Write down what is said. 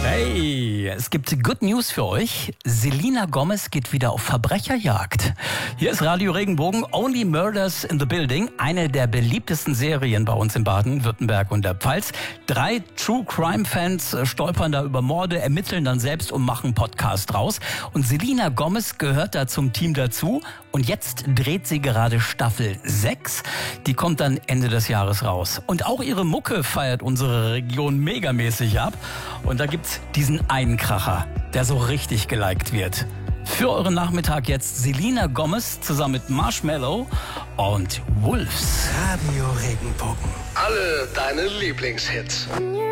Hey, es gibt Good News für euch. Selena Gomez geht wieder auf Verbrecherjagd. Hier ist Radio Regenbogen, Only Murders in the Building, eine der beliebtesten Serien bei uns in Baden-Württemberg und der Pfalz. 3 True-Crime-Fans stolpern da über Morde, ermitteln dann selbst und machen Podcast draus. Und Selena Gomez gehört da zum Team dazu. Und jetzt dreht sie gerade Staffel 6. Die kommt dann Ende des Jahres raus. Und auch ihre Mucke feiert unsere Region megamäßig ab. Und da gibt's diesen einen Kracher, der so richtig geliked wird. Für euren Nachmittag jetzt Selena Gomez zusammen mit Marshmello und Wolves. Radio Regenbogen. Alle deine Lieblingshits.